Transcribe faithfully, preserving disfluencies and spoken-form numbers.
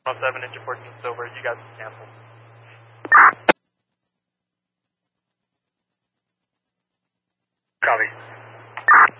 oh seven, engine fourteen silver, you guys can cancel. Copy.